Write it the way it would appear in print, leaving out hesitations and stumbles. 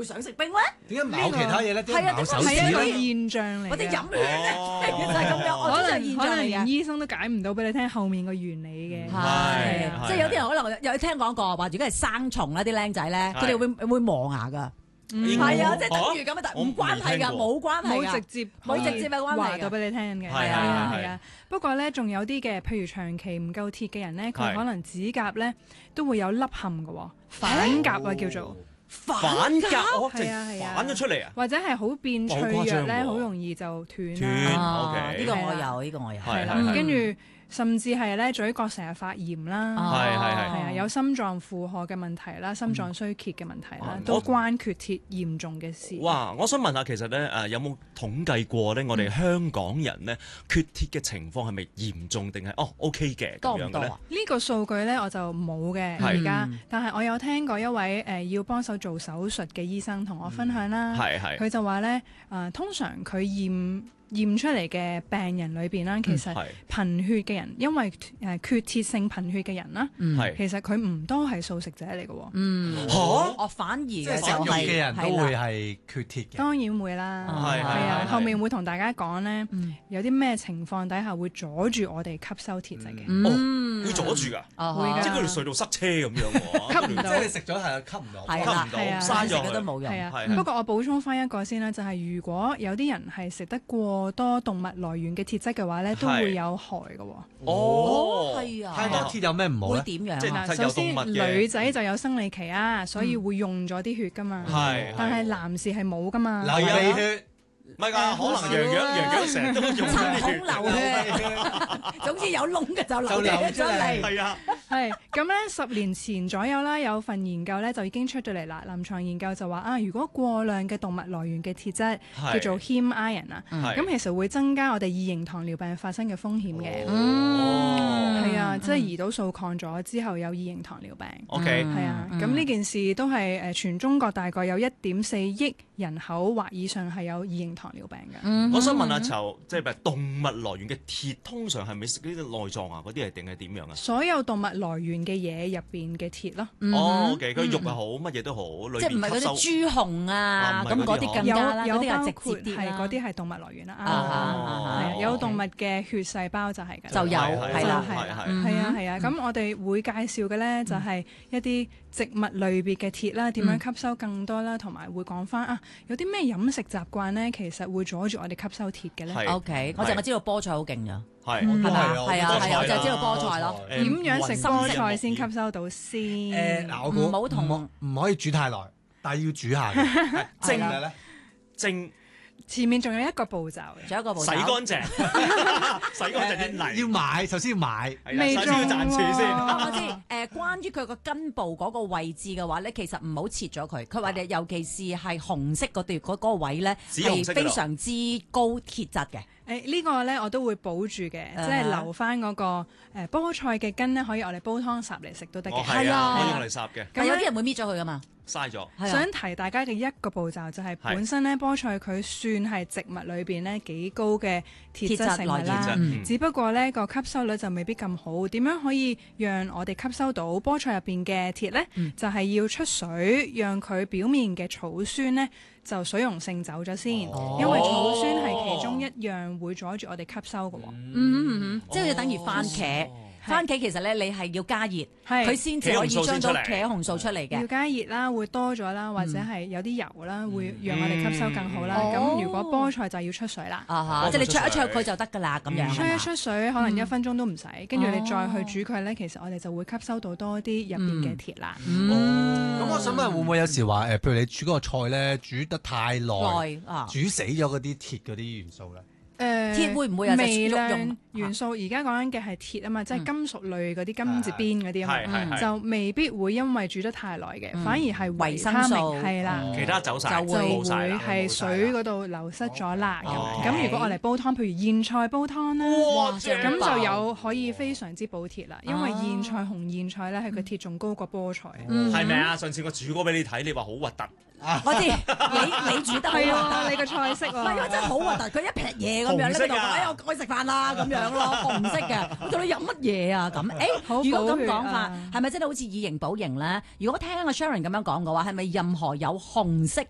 會想食冰咧？ 點解冇其他嘢咧？點解冇手指係一個咧？ 現象嚟或者嘅。 飲血咧，就係咁樣。我可真係現象嚟能連嘅。 醫生都解唔到俾你聽後面個原理嘅。 係係即係有啲人可能有聽講過話，如果係生蟲咧，啲僆仔咧，佢哋會磨牙㗎。係啊，即係等於咁啊，但唔關係㗎，冇關係㗎冇直接冇直接嘅關係話到㗎。 俾你聽嘅， 係係啊。不過咧，仲有啲嘅，譬如長期唔夠鐵嘅人咧，佢係可能指甲咧都會有凹陷嘅喎，反甲啊叫做， 反甲，我直係啊反咗出嚟啊！ 或者係好變脆好誇弱咧， 張喎好容易就斷斷啦。 啊 OK 呢個我係啦有，呢個我有。 係嗯跟住甚至係咧嘴角成日發炎啦。 係係啊，有心臟負荷嘅問題啦，心臟衰竭嘅問題啦，都關缺鐵嚴重嘅事。 哇！我想問下，其實咧有冇統計過咧？我哋香港人咧缺鐵嘅情況係咪嚴重定係OK 嘅咁樣嘅咧多唔多啊？？ 呢個數據呢，我就冇嘅係而家，但係我有聽過一位要幫手做手術嘅醫生同我分享啦。 係係佢就話呢，通常佢驗出嚟嘅病人裏邊啦，其實係貧血嘅人，因為缺鐵性貧血嘅人啦， 係其實佢唔多係素食者嚟嘅喎。 嗯， 嚇我反而即就係食肉係嘅人係啦係缺鐵嘅。 當然會啦， 係啊， 係後面會同大家講呢，有啲咩情況底下會阻住我哋吸收鐵質嘅。 嗯會阻住㗎， 會㗎啊哈即係嗰條隧道塞車咁樣喎。 吸唔到即係你食咗係吸唔到， 係啦吸唔到， 係啊嘥食嘅咗佢。 都冇用。 係啊係， 不過我補充翻一個先啦，就係、如果有啲人係食得過多動物來源嘅鐵質嘅話咧，都會有害嘅喎。 哦， 係啊， 太多鐵有咩唔好咧？ 會點樣即係啊？ 嗱，首先有動物嘅女仔就有生理期啊，所以會用咗啲血噶嘛。 係但係男士係冇噶嘛。 流鼻血，唔係㗎，可能洋成日都用層血孔流血，總之有窿嘅就流血出嚟。 係啊， 係咁咧，10年前左右啦，有份研究咧就已經出咗嚟啦。臨床研究就話啊，如果過量嘅動物來源嘅鐵質係叫做 Heme Iron 啊， 係咁其實會增加我哋二型糖尿病發生嘅風險嘅。 哦係啊，即係胰島素抗咗之後有二型糖尿病。 ，OK， 係啊，咁呢件事都係全中國大概有1.4億人口或以上係有二型糖尿病嘅。 我想問下就即係動物來源嘅鐵，通常係咪食呢啲內臟啊嗰啲係定係點樣啊？ 所有動物來源嘅嘢入邊嘅鐵咯， 哦，OK，佢肉又好，乜嘢都好，裏即係唔係嗰邊吸收啲豬紅啊，咁嗰啲更有加啦，嗰啲係直有包括接啲啦係嗰啲係動物來源啦。 啊哈係啊，有動物嘅血細胞就係㗎啦， 就有係係啦， 係啦係係啊係啊，咁我哋會介紹嘅咧就係一啲植物類別嘅鐵啦，點樣吸收更多啦，同埋會講翻啊，有啲咩飲食習慣咧，其實會阻住我哋吸收鐵嘅咧。 係 OK，我淨係知道菠菜好勁㗎， 係係咪啊？ 係係啊係啊，我就係知道菠菜咯。 點樣食菠菜先吸吸收到先？ 嗱，我估唔好同唔可以煮太耐，但係要煮下嘅。 蒸係咧， 蒸前面仲有一個步驟嘅。 仲有一個步驟洗乾淨，洗乾淨啲泥， 要買，首先要買。 係啦未首先要賺錢先。 我知關於佢個根部嗰個位置嘅話咧，其實唔好切咗佢。佢話尤其是係紅色嗰段嗰個位咧，係紫紅色嗰度非常之高鐵質嘅。 呢個咧我都會保住嘅，即係留翻嗰個菠菜嘅根咧，可以我哋煲湯烚嚟食都得嘅。 係啊， 係啊我用嚟烚嘅， 咁有啲人會搣咗佢噶嘛？ 嘥咗。 係啊想提大家嘅一個步驟就係本身咧菠菜佢算係植物裏邊咧幾高嘅鐵質成分鐵質來啦源， 只不過咧個吸收率就未必咁好。點樣可以讓我哋吸收到菠菜入邊嘅鐵咧？就係要出水，讓佢表面嘅草酸咧就水溶性走咗先，因為草酸係其中一樣會阻住我哋吸收嘅喎。 即係等於番茄。番茄其實咧，你係要加熱， 係佢先至可以將到茄茄紅素出嚟要嘅。 加熱啦，會多咗啦，或者係有啲油啦，會讓我哋吸收更好啦。 哦咁如果菠菜就要出水啦。 啊哈！即係你灼一灼佢就得㗎啦，咁樣。 吹一出水，可能1分鐘都唔使，跟住你再哦去煮佢咧，其實我哋就會吸收到多啲入邊嘅鐵啦。 咁我想問，會唔會有時話譬如你煮嗰個菜咧，煮得太耐， 耐啊！ 煮死咗嗰啲鐵嗰啲元素咧？ 鐵會唔會有隻微量肉用元素？而家講緊嘅係鐵啊嘛，即係金屬類嗰啲金字邊嗰啲啊嘛， 係係係就未必會因為煮得太耐嘅，反而係維維生他命素係啦。 其他走晒， 就就冇晒啦。 會係水嗰度流失咗啦。 哦咁如果我嚟煲湯，譬如莧菜煲湯啦， 哇咁就有可以非常之補鐵啦。因為莧菜紅莧菜咧，係個鐵仲高過菠菜。 係咪啊？上次我煮過俾你睇，你話好核突。 我知你煮得好係核啊， 突你個菜式唔係啊，真係好核突！佢一劈嘢咁樣咧， 紅色啊就話：哎呀，我該食飯啦咁樣咯，紅色嘅。我到你飲乜嘢啊？咁好如果咁補血講法啊， 係咪真係好似以形補形咧？如果聽阿 Sharon 咁樣講嘅話，係咪任何有紅色